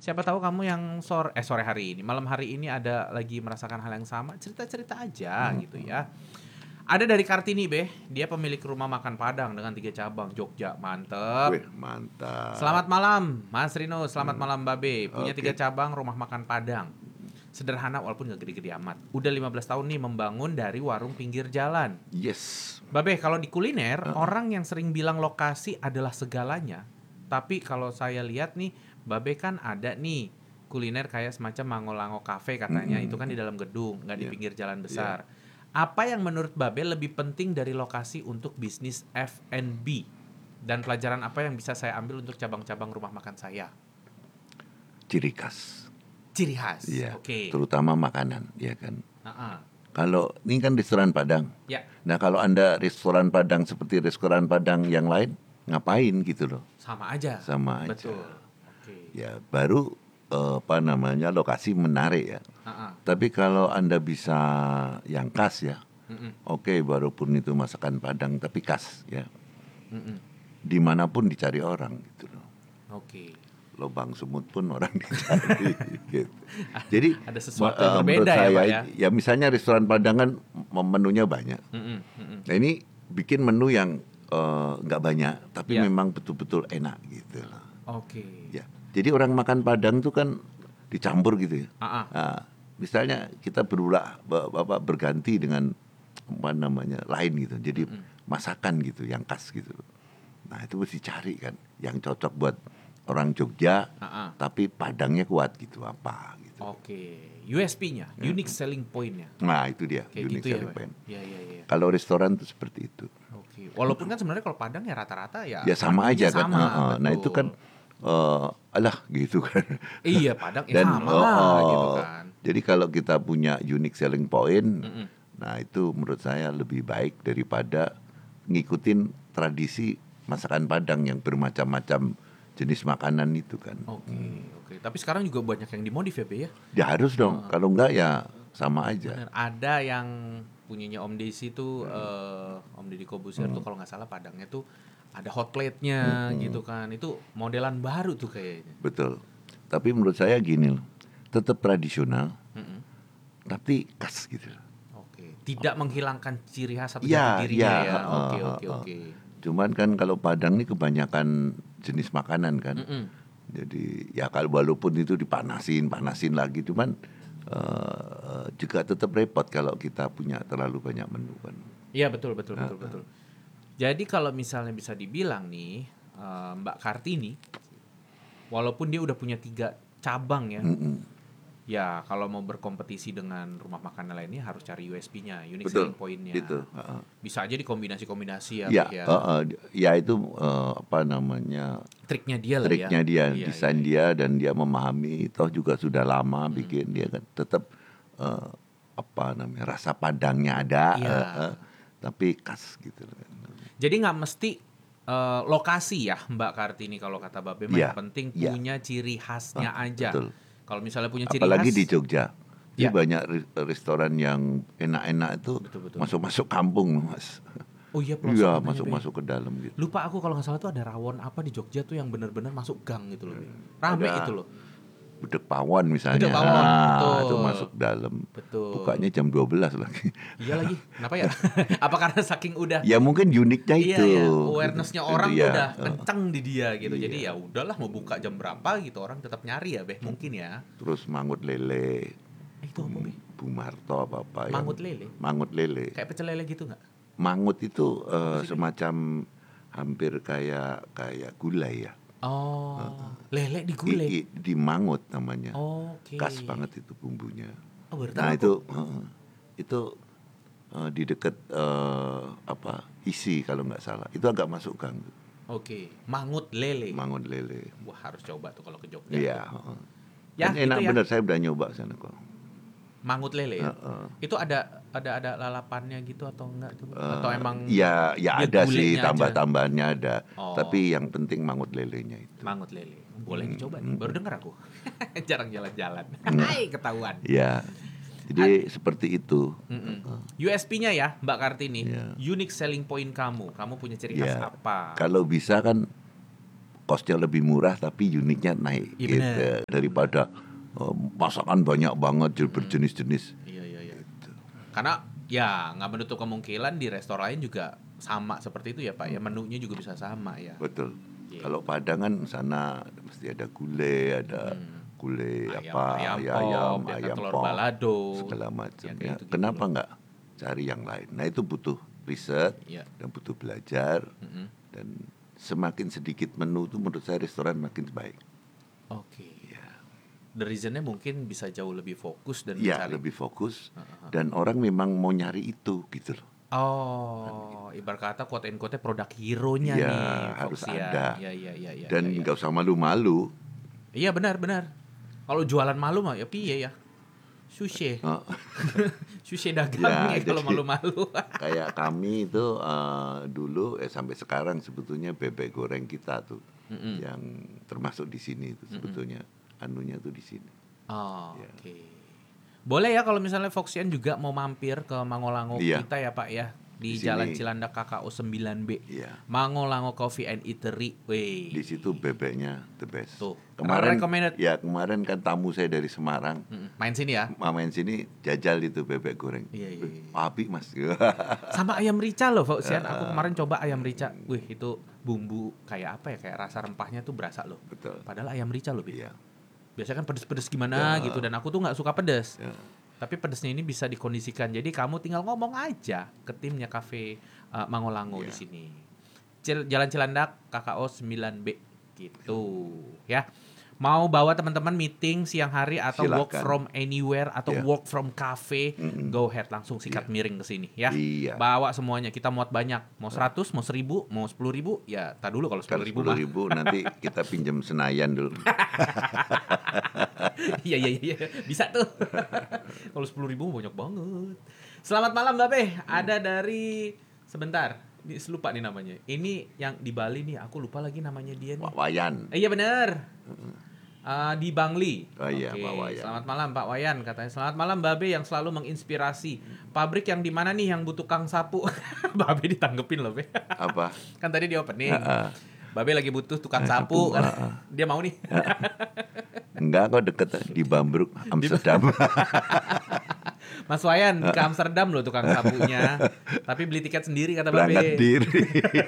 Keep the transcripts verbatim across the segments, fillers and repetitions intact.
Siapa tahu kamu yang sore eh sore hari ini, malam hari ini ada lagi merasakan hal yang sama, cerita-cerita aja Hmm. gitu ya. Ada dari Kartini, Beh. Dia pemilik rumah makan Padang dengan tiga cabang, Jogja. Mantep. Wih, mantap. Selamat malam, Mas Rino. Selamat malam, Babe. Punya Oke. tiga cabang rumah makan Padang. Sederhana walaupun gak gede-gede amat. Udah lima belas tahun nih membangun dari warung pinggir jalan. Yes. Babe, kalau di kuliner, Uh-uh. orang yang sering bilang lokasi adalah segalanya. Tapi kalau saya lihat nih, Babe kan ada nih kuliner kayak semacam Mango-Lango Cafe katanya. Mm-mm. Itu kan di dalam gedung, nggak di Yeah. pinggir jalan besar. Apa yang menurut Babe lebih penting dari lokasi untuk bisnis F and B? Dan pelajaran apa yang bisa saya ambil untuk cabang-cabang rumah makan saya? Ciri khas. Ciri khas. Iya. Oke. Terutama makanan, ya kan. Uh-uh. Kalau ini kan restoran Padang. Ya, Nah, kalau Anda restoran Padang seperti restoran Padang yang lain, ngapain gitu loh? sama aja. Sama aja. Betul. Oke. Ya, baru eh, apa namanya lokasi menarik ya. Uh-uh. Tapi kalau Anda bisa yang khas ya, Mm-mm. oke, walaupun itu masakan Padang tapi khas ya. Mm-mm. Dimanapun dicari orang gitu loh. Oke. Lobang semut pun orang dicari gitu. Jadi Ada sesuatu ma- yang eh, berbeda menurut ya, saya, Pak ya? ya misalnya restoran Padang kan mem- menunya banyak. Mm-mm. Mm-mm. Nah ini bikin menu yang eh, nggak banyak tapi Ya. memang betul-betul enak gitu loh. Oke. Ya. Jadi orang makan Padang tuh kan dicampur gitu ya. Ah, ah. Nah, misalnya kita berulah ba- ba- berganti dengan apa namanya lain gitu. Jadi masakan gitu yang khas gitu. Nah itu mesti cari kan yang cocok buat orang Jogja, Ah, ah. tapi Padangnya kuat gitu apa gitu. Oke. U S P-nya, unique selling point-nya. Nah itu dia Kayak unique gitu ya, selling Pak? point. Iya, iya, iya. Kalau restoran tuh seperti itu. Oke. Walaupun kan sebenarnya kalau Padang ya rata-rata ya Ya sama menunya aja kan. sama, Heeh. Nah betul. itu kan eh, alah gitu kan. Iya, Padang ya Dan sama oh, lah oh, gitu kan. jadi kalau kita punya unique selling point, Mm-mm. nah itu menurut saya lebih baik daripada ngikutin tradisi masakan Padang yang bermacam-macam jenis makanan itu kan. Oke, oke. Tapi sekarang juga banyak yang dimodif ya, Be ya? Ya harus dong. Kalau enggak ya sama aja. Bener. Ada yang punyanya Om Desi tuh, eh, Om Deddy Kobusier tuh kalau nggak salah Padangnya tuh ada hot plate-nya gitu kan. Itu modelan baru tuh kayaknya. Betul. Tapi menurut saya gini loh. Tetap tradisional, Mm-mm. tapi khas gitu loh. Oke. Tidak menghilangkan ciri khas atau Ya, jati dirinya ya, ya. uh, Oke, uh, oke, uh. oke. Cuman kan kalau Padang ini kebanyakan jenis makanan kan. Mm-mm. Jadi ya kalau walaupun itu dipanasin, panasin lagi, cuman eh, juga tetap repot kalau kita punya terlalu banyak menu kan. Iya, betul, betul, betul, Uh-uh. betul. Jadi kalau misalnya bisa dibilang nih, eh, Mbak Kartini, walaupun dia udah punya tiga cabang ya, Mm-mm. ya kalau mau berkompetisi dengan rumah makan lainnya harus cari U S P-nya, unique Betul, selling point-nya. gitu. Uh-uh. Bisa aja dikombinasi-kombinasi ya, Ya, Bek, ya. uh-uh. ya itu eh, apa namanya Triknya dia lah ya. triknya dia, Iya, desain iya, iya. dia dan dia memahami. Toh juga sudah lama bikin dia kan tetap eh, apa namanya rasa Padangnya ada, Iya. eh, eh, tapi khas gitu. Jadi nggak mesti eh, lokasi ya, Mbak Kartini kalau kata Babe, mah Iya, yang penting iya. punya ciri khasnya Ah, aja. betul. Kalau misalnya punya ciri Apalagi khas, di Jogja. Jadi Ya. banyak re- restoran yang enak-enak itu Betul, betul. masuk-masuk kampung, Mas. oh iya, Iya, pelosokannya, Be. masuk-masuk ke dalam gitu. Lupa aku kalau nggak salah tuh ada rawon apa di Jogja tuh yang bener-bener masuk gang gitu loh. Be. Rame Ada. itu loh. Gudeg Pawon misalnya. Gudeg Pawon, Ah, betul. itu masuk dalam. Betul. Bukanya jam dua belas lagi. Iya lagi. Kenapa ya? Apa karena saking udah Ya mungkin uniknya Iya, itu. ya, awareness-nya Gitu. orang Iya. tuh udah Eh, kenceng di dia gitu. Jadi Iya. ya udahlah mau buka jam berapa gitu orang tetap nyari ya, Beh, mungkin ya. Terus mangut lele. Eh, itu apa, Beh? Bu Marto apa-apa. yang- Mangut lele? Mangut lele. Kayak pecel lele gitu nggak? Mangut itu eh, semacam hampir kayak kayak gulai ya. Oh, lele di gulai. I- i- di mangut namanya. Oke. Khas banget itu bumbunya. Oh, baru tahu Nah aku. itu heeh, itu eh, di dekat eh, apa isi kalau nggak salah. Itu agak masuk gang. Oke, mangut lele. Mangut lele. Wah, harus coba tuh kalau ke Jogja. Iya. tuh. heeh. Ya, Dan enak gitu ya. bener, saya udah nyoba sana kok. Mangut lele ya. Heeh. Itu ada ada ada lalapannya gitu atau enggak tuh? Eh, Atau emang ya ya dia ada sih gulainya aja? tambah-tambahannya ada. Oh. Tapi yang penting mangut lelenya itu. Mangut lele. Boleh Hmm, dicoba nih. hmm. Baru denger aku. Jarang jalan-jalan. Hmm. Hai, ketahuan. Ya. Jadi seperti itu. Mm-mm. U S P-nya ya, Mbak Kartini. Iya. Unique selling point kamu. Kamu punya ciri khas Ya. apa? Kalau bisa kan cost-nya lebih murah tapi unitnya naik Iya, gitu bener. daripada uh, masakan banyak banget berjenis-jenis. Iya iya iya. Karena ya nggak menutup kemungkinan di restoran lain juga sama seperti itu ya Pak ya, menunya juga bisa sama ya. Betul. Iya. Kalau Padang kan sana mesti ada gulai, ada Hmm. gulai Ayam, apa, ayam ayam, pop, ayam, ya kan, ayam telur pop, balado, segala macam. ya kayak Ya, gitu-gitu kenapa loh. nggak cari yang lain? Nah itu butuh riset Iya. dan butuh belajar Mm-mm. dan semakin sedikit menu itu menurut saya restoran makin baik. Oke. Ya, The reasonnya mungkin bisa jauh lebih fokus dan ya mencari. lebih fokus Uh-huh. dan orang memang mau nyari itu gitu loh. Oh, ibarat kata quote and quote produk hero-nya Iya, nih, harus Foxian. ada. Iya iya iya iya. Dan iya, nggak iya. usah malu-malu. Iya benar benar. Kalau jualan malu mah ya piye ya? Sushi. Oh, Sushi dagang Ya, ya kalau jadi- malu-malu. kayak kami itu eh, dulu eh sampai sekarang sebetulnya bebek goreng kita tuh Mm-mm. yang termasuk di sini itu sebetulnya anunya tuh di sini. Oh, Iya. oke. Boleh ya kalau misalnya Foxian juga mau mampir ke Mangolango Iya. kita ya Pak ya, di Di sini. Jalan Cilandak K K O sembilan B. Iya. Mangolango Coffee and Eatery. Wih. Di situ bebeknya the best. Tuh, Kemarin recommended. ya kemarin kan tamu saya dari Semarang. Mm-mm. Main sini ya. Main sini jajal itu bebek goreng. Iya, iya, iya. Habis Mas. Sama ayam rica loh Foxian. Aku kemarin coba ayam rica. Wih, itu bumbu kayak apa ya? Kayak rasa rempahnya tuh berasa loh. Betul. Padahal ayam rica loh, Bi. Iya. Biasanya kan pedes-pedes gimana gitu, dan aku tuh nggak suka pedes. Ya. Tapi pedesnya ini bisa dikondisikan. Jadi kamu tinggal ngomong aja ke timnya Cafe uh, Mangolango Iya. di sini. Cil- Jalan Cilandak K K O sembilan B gitu ya. Mau bawa teman-teman meeting siang hari atau work Silakan. from anywhere atau Iya. work from cafe, Mm-mm. go ahead langsung sikat Iya. miring ke sini ya. Iya. Bawa semuanya, kita muat banyak. Mau seratus, mau seribu, mau sepuluh ribu, ya tar dulu kalau Kalau sepuluh ribu sepuluh mah. ribu nanti kita pinjam Senayan dulu. Iya iya iya bisa tuh. Kalau sepuluh ribu banyak banget. Selamat malam Mbak Be. Ada dari sebentar. Ini lupa nih namanya. Ini yang di Bali nih. Aku lupa lagi namanya dia nih. Pak Wayan. Eh, iya bener. Uh, di Bangli. Oh iya, Oke, Pak Wayan. Selamat malam Pak Wayan katanya. Selamat malam Mbak Be yang selalu menginspirasi. Pabrik yang di mana nih yang butuh tukang sapu? Mbak Be ditanggepin loh Be. Apa? Kan tadi di opening. Heeh. Mbak Be lagi butuh tukang Sapu, sapu. Kan. heeh. Dia mau nih. Enggak, kok deket di Bambruk, Amsterdam. Mas Wayan ke Amsterdam loh tukang sapunya. Tapi beli tiket sendiri kata Mbak Be. Berangkat diri.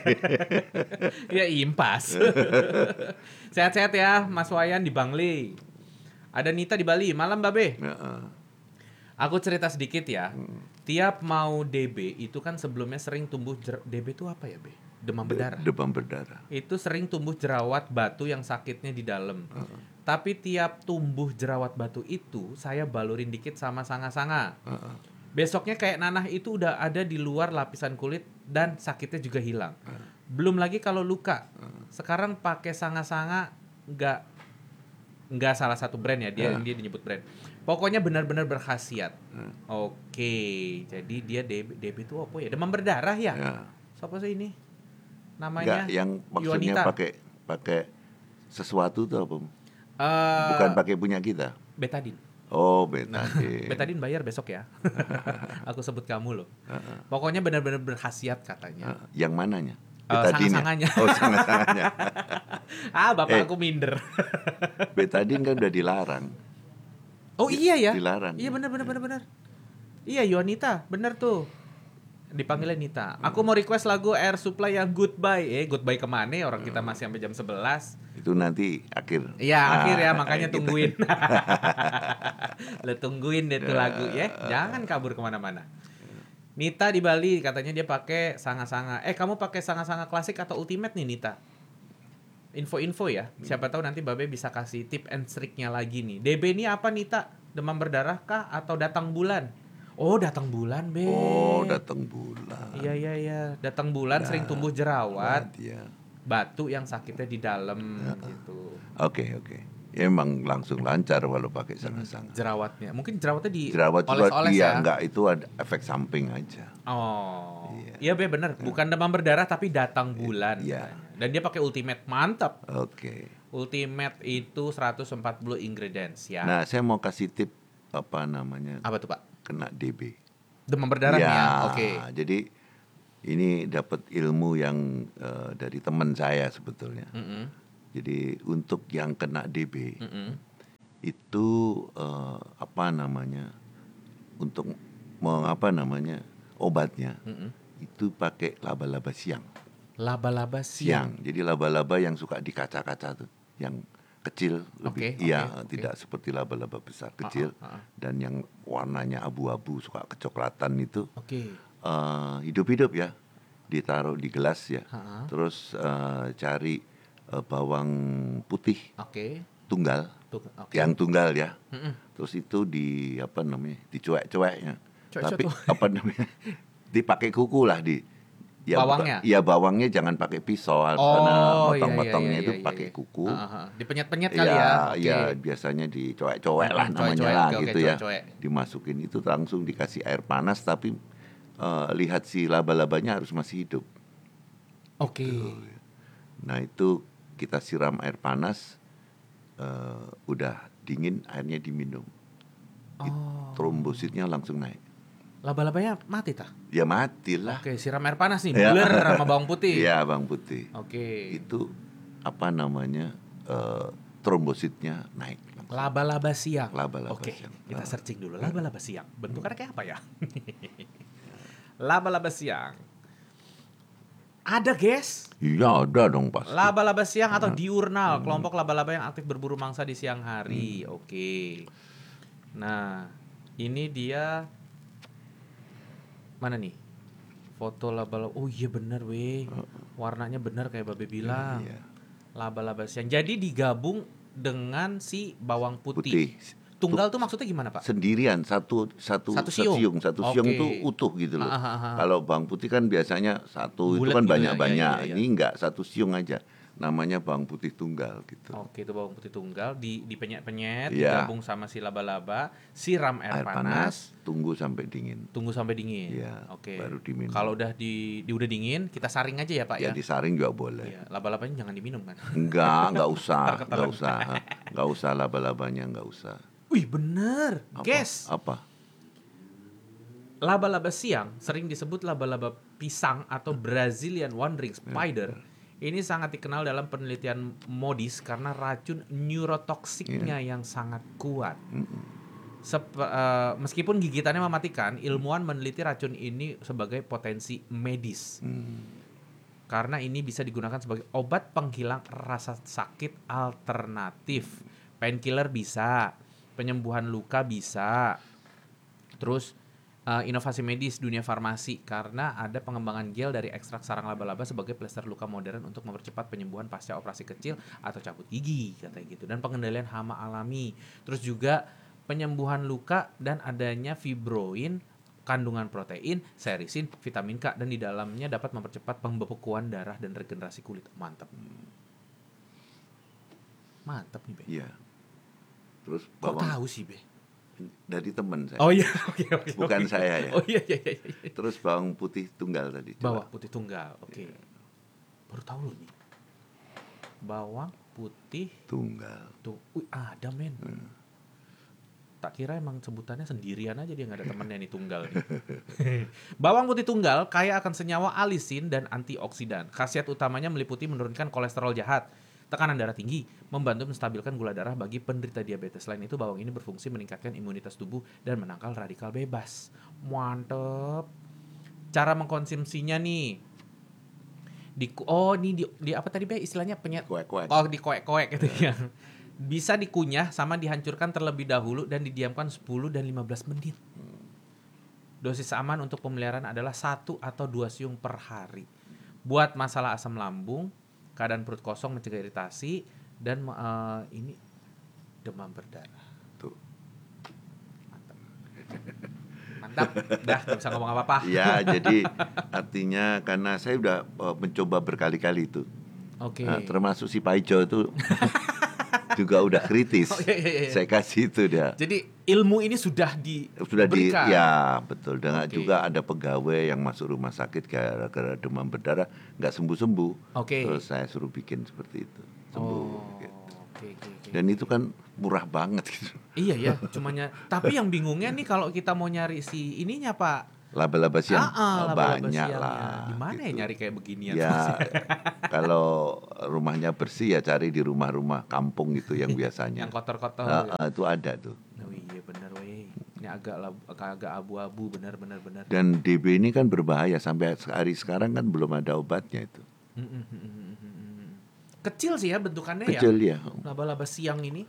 Ya impas. Sehat-sehat ya Mas Wayan di Bangli. Ada Nita di Bali. Malam Mbak Be. Heeh. Aku cerita sedikit ya. Tiap mau D B itu kan sebelumnya sering tumbuh jer- D B itu apa ya Be? Demam berdarah. Demam berdarah. Itu sering tumbuh jerawat batu yang sakitnya di dalam. Tapi tiap tumbuh jerawat batu itu saya balurin dikit sama sanga-sanga. Heeh. Besoknya kayak nanah itu udah ada di luar lapisan kulit dan sakitnya juga hilang. Belum lagi kalau luka. Sekarang pakai sanga-sanga nggak nggak salah satu brand ya, dia Uh. dia nyebut brand. Pokoknya benar-benar berkhasiat. Oke, jadi dia D B, D B itu apa ya? Demam berdarah ya? Ya. Siapa sih ini? Enggak, Namanya yang maksudnya Yuanita. pakai pakai sesuatu tuh apa? Eh, Bukan pakai punya kita. betadine. Oh, betadine. Betadine bayar besok ya. Aku sebut kamu loh. Pokoknya benar-benar berkhasiat katanya. Heeh. Yang mananya? Eh, Betadine. sanga-sanganya. Oh, sanga-sanganya. Ah, bapak Eh. aku minder. Betadine kan udah dilarang. Oh iya ya. Dilarang. Iya benar benar benar benar. Iya Yuanita, benar tuh. Dipanggilnya Nita. Aku mau request lagu Air Supply yang Goodbye. Eh, Goodbye kemana? Orang kita masih sampai jam sebelas. Itu nanti akhir. Iya, Nah, akhir ya, makanya kita- tungguin. Lo tungguin deh tuh lagu ya. Jangan kabur kemana-mana. Nita di Bali katanya dia pakai sanga-sanga. Eh, kamu pakai sanga-sanga klasik atau ultimate nih Nita? Info-info ya. Siapa tahu nanti Babe bisa kasih tip and triknya lagi nih. D B ini apa Nita? Demam berdarah kah atau datang bulan? Oh, datang bulan, Be. Oh, datang bulan. Iya, iya, iya. Datang bulan sering tumbuh jerawat, Iya. batu yang sakitnya di dalam gitu. Oke, oke. Ya, emang langsung lancar kalau pakai sanga-sanga. Jerawatnya. Mungkin jerawatnya di Jerawat juga oles-oles iya, ya. enggak itu ada efek samping aja. Oh. Iya. Iya, Be, bener. Bukan demam berdarah tapi datang bulan. Iya. katanya. Dan dia pakai ultimate. Mantap. Oke. Ultimate itu seratus empat puluh ingredients ya. Nah, saya mau kasih tip apa namanya? Apa tuh, Pak? Kena D B. Demam berdarah Ya, ya. Oke. jadi ini dapat ilmu yang eh, dari teman saya sebetulnya. Mm-mm. Jadi untuk yang kena D B Mm-mm. itu eh, apa namanya untuk mengapa namanya obatnya Mm-mm. itu pakai laba-laba siang. Laba-laba siang. Siang. Jadi laba-laba yang suka di kaca-kaca tuh, yang kecil lebih Oke, iya oke, oke. tidak seperti laba-laba besar kecil Ah, ah, ah. dan yang warnanya abu-abu suka kecoklatan itu Oke. eh, hidup-hidup ya ditaruh di gelas ya. Ah, ah. Terus eh, cari eh, bawang putih Oke. tunggal Tuh, oke. yang tunggal ya. Mm-mm. Terus itu di apa namanya dicuek-cueknya. Cuek-cuek Tapi tuh. apa namanya dipakai kuku lah di ya Bawangnya? buka- ya bawangnya jangan pakai pisau karena Oh, iya, iya, motong-motongnya iya, itu iya, iya, pakai iya. kuku. Ah, ah, ah. Dipenyet-penyet kali Ya, ya. Oke. ya biasanya dicoek-coek lah Mm-mm, namanya coek-coek. lah Oke, oke, gitu ya. coek-coek. Dimasukin itu langsung dikasih air panas tapi eh, lihat si laba-labanya harus masih hidup. Oke. Nah itu kita siram air panas, eh, udah dingin airnya diminum. Oh. Trombositnya langsung naik. Laba-labanya mati tah? Ya matilah. Oke, siram air panas nih, Ya. buler sama bawang putih. Iya bawang putih. Oke. Itu apa namanya eh, trombositnya naik. langsung. Laba-laba siang. Laba-laba Oke, siang. kita Ah. searching dulu. Laba-laba siang. Bentukannya kayak apa ya? Laba-laba siang. Ada, guys. Iya ada dong pasti. Laba-laba siang atau diurnal, kelompok laba-laba yang aktif berburu mangsa di siang hari. Oke. Nah, ini dia mana nih? Foto laba-laba. Oh iya bener weh. Warnanya bener kayak Babe bilang. Iya. Laba-laba siang. Jadi digabung dengan si bawang putih. Putih. Tunggal tuh maksudnya gimana, Pak? Sendirian satu satu Satu satu siung? satu Oke. siung tuh utuh gitu loh. Ah, ah, ah, ah. Kalau bawang putih kan biasanya satu Bulet itu kan gitu ya, banyak-banyak. iya, iya, iya. Ini enggak satu siung aja. Namanya bawang putih tunggal gitu. Oke, itu bawang putih tunggal di dipenyet-penyet, Iya. digabung sama si laba-laba, siram air, Air panas, panas, tunggu sampai dingin. tunggu sampai dingin. Iya, Oke. baru diminum. Kalau udah di, di udah dingin, kita saring aja ya, Pak Ya ya. disaring juga boleh. Iya, laba-labanya jangan diminum kan. Enggak, enggak usah, enggak usah, enggak usah laba-labanya, enggak usah. Wih, bener. Apa? Guys, Apa? laba-laba siang sering disebut laba-laba pisang atau Brazilian wandering spider. Ini sangat dikenal dalam penelitian modis karena racun neurotoksiknya yang sangat kuat. Sep- eh, meskipun gigitannya mematikan, ilmuwan meneliti racun ini sebagai potensi medis. Karena ini bisa digunakan sebagai obat penghilang rasa sakit alternatif. Painkiller bisa, penyembuhan luka bisa. Terus eh, inovasi medis dunia farmasi karena ada pengembangan gel dari ekstrak sarang laba-laba sebagai plester luka modern untuk mempercepat penyembuhan pasca operasi kecil atau cabut gigi katanya gitu, dan pengendalian hama alami. Terus juga penyembuhan luka dan adanya fibroin, kandungan protein, serisin, vitamin K, dan di dalamnya dapat mempercepat pembekuan darah dan regenerasi kulit. Mantap. Mantap nih, Be. Iya. Terus Kok bawang tahu sih, Be? dari teman saya. Oh iya, oke oke. Bukan oke. saya ya. Oh iya iya iya. iya. Terus bawang putih tunggal tadi. Bawang Coba. putih tunggal. Oke. Baru tahu loh nih. Bawang putih Tunggal. tuh. Wih, ada men. Tak kira emang sebutannya sendirian aja, dia nggak ada temennya nih tunggal nih. Bawang putih tunggal kaya akan senyawa alisin dan antioksidan. Khasiat utamanya meliputi menurunkan kolesterol jahat, tekanan darah tinggi, membantu menstabilkan gula darah bagi penderita diabetes. Selain itu, bawang ini berfungsi meningkatkan imunitas tubuh dan menangkal radikal bebas. Mantep. Cara mengkonsumsinya nih. Di, oh, ini di, di apa tadi, Be? Istilahnya penyet. Kuek-kuek. Oh, dikoek-koek gitu ya. Bisa dikunyah sama dihancurkan terlebih dahulu dan didiamkan sepuluh dan lima belas menit. Dosis aman untuk pemeliharaan adalah satu atau dua siung per hari. Buat masalah asam lambung, keadaan perut kosong, mencegah iritasi, dan eh, ini demam berdarah. Tuh. Mantap. Mantap. Dah, gak bisa ngomong apa-apa. Ya, jadi artinya karena saya udah uh, mencoba berkali-kali itu. Oke. Nah, termasuk si Paijo itu juga udah kritis. Oh, iya, iya, iya. Saya kasih itu dia. Jadi ilmu ini sudah di Sudah di berikan. ya betul. Dan Oke. juga ada pegawai yang masuk rumah sakit gara-gara demam berdarah nggak sembuh-sembuh. Oke. Terus saya suruh bikin seperti itu. Sembuh Oh, gitu. oke, oke, oke. Dan itu kan murah banget gitu. Iya ya, cumanya. Tapi yang bingungnya nih kalau kita mau nyari si ininya, Pak, laba-laba siang. Ah, ah, Oh, laba-laba banyak siangnya. lah. Di mana ya gitu. nyari kayak beginian? Ya, kalau rumahnya bersih ya cari di rumah-rumah kampung gitu yang biasanya. Yang kotor-kotor. Ah, gitu. ah, itu ada tuh. Oh iya bener weh. Ini agak lab- agak abu-abu bener bener bener. Dan D B ini kan berbahaya sampai hari sekarang kan belum ada obatnya itu. Mm, mm, mm, mm, mm, mm. Kecil sih ya bentukannya Kecil ya. ya. Laba-laba siang ini.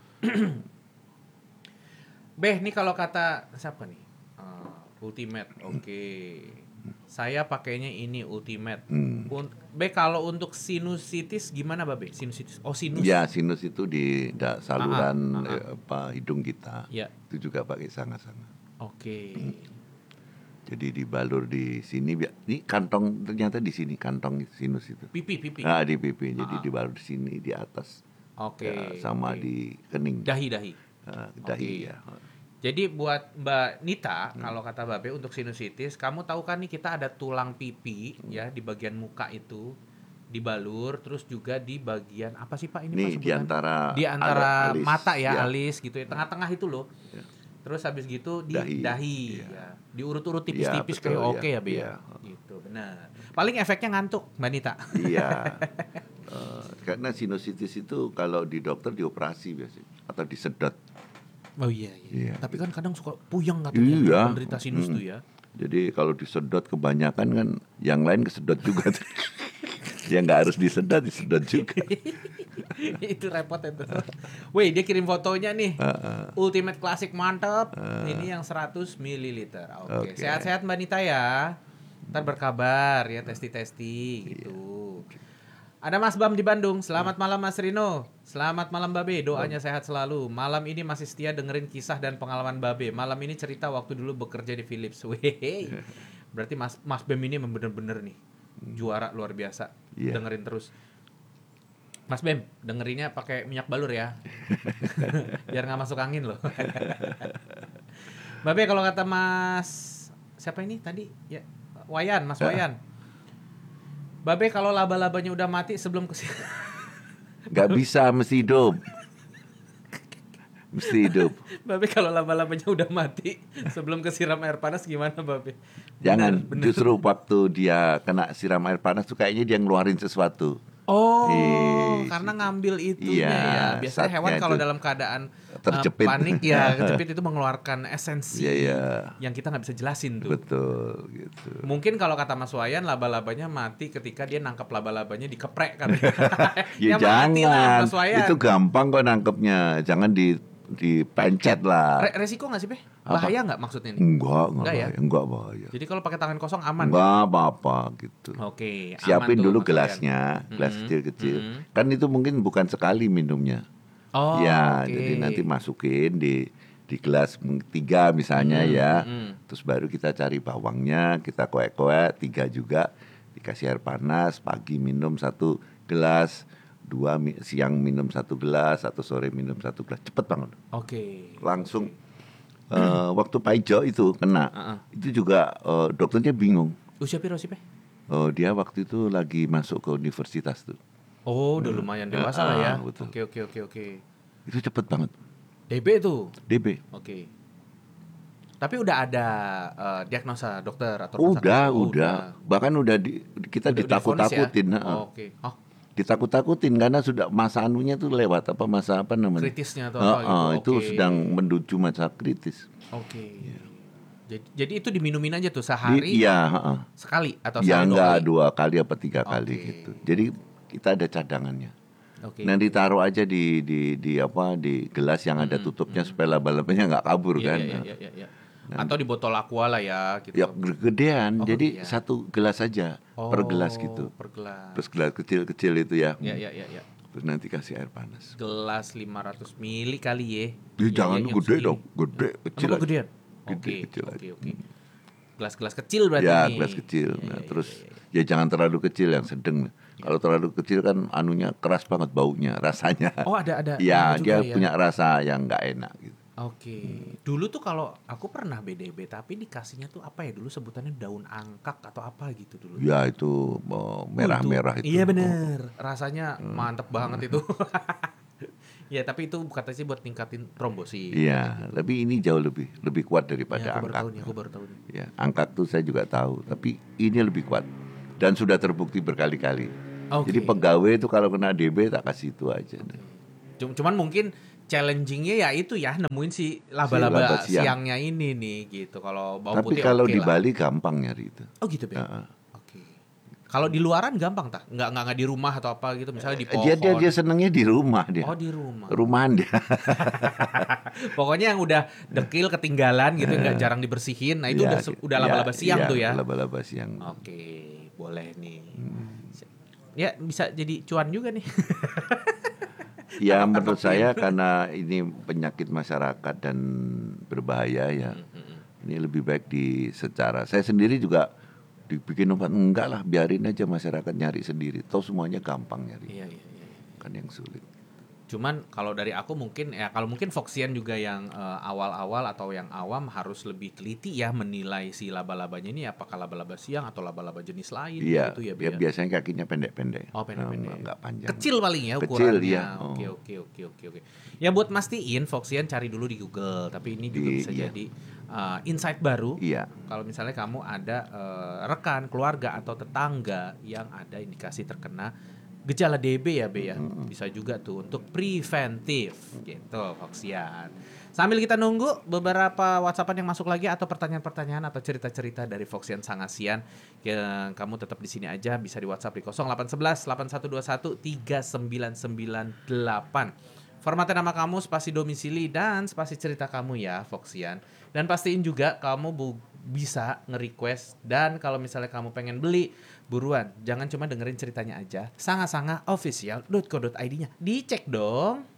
Beh, nih kalau kata siapa nih? Ah, Ultimate. Oke. Saya pakainya ini Ultimate. Hmm. Un- Beh, kalau untuk sinusitis gimana, Babe? Sinusitis. Oh, sinus. Ya, sinus itu di da- saluran Ah, ah, ah. eh, apa hidung kita. Ya. Itu juga pakai sanga-sanga. Oke. Jadi dibalur di sini, bi- ini kantong ternyata di sini kantong sinus itu. Pipi, pipi. Ah, di pipi. Jadi Ah. dibalur di sini di atas. Oke. Ya, sama oke. di kening. dahi, dahi. Ah, dahi Oke. ya. Jadi buat Mbak Nita, Hmm. kalau kata Babe untuk sinusitis, kamu tahu kan nih kita ada tulang pipi ya di bagian muka itu dibalur, terus juga di bagian apa sih Pak ini Pak Ini di sebutan? antara Di antara alis, mata ya, ya. alis gitu ya, tengah-tengah itu loh. Ya. Terus habis gitu di Dahi. dahi, Iya. ya. Diurut-urut tipis-tipis Iya, betul, kayak oke iya. ya Be ya. Iya. Gitu, benar. Paling efeknya ngantuk Mbak Nita. Iya. Eh, karena sinusitis itu kalau di dokter dioperasi biasanya atau disedot. Oh iya, iya. Iya. Tapi kan kadang suka puyeng katanya Iya. penderita sinus Mm. tuh ya. Jadi kalau disedot kebanyakan kan yang lain kesedot juga. Ya nggak harus disedot, disedot juga. Itu repot itu. Wih, dia kirim fotonya nih. Uh-uh. Ultimate Classic mantep. Uh. Ini yang seratus mililiter. Oke, Oke. sehat-sehat Mbak Nita ya. Ntar berkabar ya testi-testi gitu. Ada Mas Bam di Bandung. Selamat malam Mas Rino. Selamat malam Babe. Doanya sehat selalu. Malam ini masih setia dengerin kisah dan pengalaman Babe. Malam ini cerita waktu dulu bekerja di Philips. Wih. Berarti Mas Mas Bam ini memang bener-bener nih juara luar biasa. Iya. Dengerin terus. Mas Bem, dengerinnya pakai minyak balur ya. Biar nggak masuk angin loh. Babe kalau kata Mas siapa ini tadi? Ya, Wayan, Mas Wayan. Babe kalau laba-labanya udah mati sebelum ke Nggak bisa, mesti hidup. Mesti hidup. Babe kalau laba-labanya udah mati sebelum kesiram air panas gimana Babe? Jangan, Bener, bener. justru waktu dia kena siram air panas tuh kayaknya dia ngeluarin sesuatu. Oh, Ih, karena ngambil itunya iya, ya. Biasanya hewan zatnya kalau itu dalam keadaan uh, terjepit. panik ya, kejepit itu mengeluarkan esensi Iya, iya. yang kita nggak bisa jelasin tuh. Betul gitu. Mungkin kalau kata Mas Wayan laba-labanya mati ketika dia nangkap laba-labanya dikeprek kan. Ya, mati lah jangan, Mas Wayan. itu gampang kok nangkepnya. Jangan di dipencet lah. Re- resiko nggak sih, Beh? Bahaya nggak maksudnya nih? Enggak, enggak Enggak ya? bahaya, enggak bahaya. Jadi kalau pakai tangan kosong aman. Enggak apa-apa gitu. Oke, aman Siapin tuh, dulu Mas gelasnya, Wayan. gelas Mm-mm, kecil-kecil. mm-mm. Kan itu mungkin bukan sekali minumnya. Oh, ya, oke. jadi nanti masukin di di gelas tiga misalnya Mm, ya. mm. Terus baru kita cari bawangnya, kita koek-koek tiga juga. Dikasih air panas, pagi minum satu gelas, dua mi- siang minum satu gelas, atau sore minum satu gelas. Cepet banget. Oke. Langsung eh, waktu Paijo itu kena, Uh-uh. itu juga eh, dokternya bingung. Usia piro sih, Beh? Oh, dia waktu itu lagi masuk ke universitas tuh. Oh, udah lumayan dewasa lah ya. Ah, betul. Oke, oke, oke, oke. Itu cepet banget. D B tuh. D B. Oke. Tapi udah ada eh, diagnosa dokter atau rumah sakit? Udah, Oh, udah. Bahkan udah di, kita Udah- udah vonis ya? ditakut-takutin. Oh, heeh. Oke. Oh, Ditakut-takutin karena sudah masa anunya tuh lewat apa masa apa namanya? kritisnya atau Heeh, apa gitu. itu Oke. sedang menuju masa kritis. Oke. Jadi, jadi itu diminumin aja tuh Di- sehari Iya, heeh. sekali atau Ya sehari enggak dua kali? dua kali apa tiga kali Oke. gitu. Jadi kita ada cadangannya. Oke. Nah ditaruh aja di di di apa di gelas yang ada tutupnya supaya laba-labanya nggak kabur Iya, kan. iya, iya, iya, iya. Atau di botol aqua lah ya gitu. Ya gedean, Oh, jadi iya. satu gelas aja per gelas gitu. Per gelas. Terus gelas kecil-kecil itu ya. Ya, ya, ya, ya. Terus nanti kasih air panas. Gelas lima ratus mili kali ya. Ya, Iya, jangan iya, yang gede segini. dong, gede kecil. Kenapa aja. gedean? Gede, Oke, kecil oke, aja. oke. Gelas-gelas kecil berarti Ya nih. gelas kecil. Iya, Nah iya, terus iya, iya. ya jangan terlalu kecil yang sedang. Kalau terlalu kecil kan anunya keras banget baunya, rasanya. Oh, ada ada. Ya ada dia juga ya? punya rasa yang nggak enak gitu. Oke. Dulu tuh kalau aku pernah B D B tapi dikasihnya tuh apa ya dulu sebutannya daun angkak atau apa gitu dulu. Ya itu oh, merah-merah itu. Iya bener. Rasanya mantep banget itu. Ya, tapi itu katanya sih buat ningkatin trombosit. Iya, tapi ini jauh lebih lebih kuat daripada Ya, aku baru angkat. tahu nih, aku baru tahu nih. Ya, angkat tuh saya juga tahu, tapi ini lebih kuat dan sudah terbukti berkali-kali. Oke. Jadi pegawai itu kalau kena D B tak kasih itu aja. Cum- Cuman mungkin challenging-nya ya itu ya nemuin si laba laba-laba siang. siangnya ini nih gitu. Kalau bawang Tapi putih kalau oke di lah. Bali gampang nyari itu. Oh gitu, Bang. Heeh. Oke. Kalau di luaran gampang tak? Nggak nggak nggak di rumah atau apa gitu, misalnya di pohon. Dia dia dia senengnya di rumah dia. Oh, di rumah. Rumahan dia. Pokoknya yang udah dekil ketinggalan gitu nggak jarang dibersihin. Nah, itu Iya, udah se- udah iya, laba-laba siang iya, tuh ya. Laba-laba siang. Oke, boleh nih. Ya, bisa jadi cuan juga nih. Ya menurut saya karena ini penyakit masyarakat dan berbahaya ya. Ini lebih baik di secara saya sendiri juga dibikin obat enggak lah, biarin aja masyarakat nyari sendiri. Toh semuanya gampang nyari. Iya, iya, iya. Kan yang sulit. Cuman kalau dari aku mungkin ya kalau mungkin Foxian juga yang eh, awal-awal atau yang awam harus lebih teliti ya menilai si laba-labanya ini apakah laba-laba siang atau laba-laba jenis lain Iya, gitu ya, ya, Bia? biasanya kakinya pendek-pendek. Oh, pendek-pendek. Nah, enggak panjang. Kecil paling ya Kecil, ukurannya. iya. Oke, Oh. oke, oke, oke, oke. Ya buat mastiin Foxian cari dulu di Google, tapi ini juga Di- bisa iya. jadi uh, insight baru. Iya. Kalau misalnya kamu ada uh, rekan, keluarga atau tetangga yang ada indikasi terkena gejala D B ya, Be ya. Bisa juga tuh untuk preventif gitu, Foxian. Sambil kita nunggu beberapa WhatsAppan yang masuk lagi atau pertanyaan-pertanyaan atau cerita-cerita dari Foxian Sangasian, yang kamu tetap di sini aja, bisa di WhatsApp di nol delapan satu satu delapan satu dua satu tiga sembilan sembilan delapan. Formatnya nama kamu, spasi domisili dan spasi cerita kamu ya, Foxian. Dan pastiin juga kamu bu- bisa nge-request, dan kalau misalnya kamu pengen beli, buruan, jangan cuma dengerin ceritanya aja. Sanga-sanga official dot co dot id-nya dicek dong.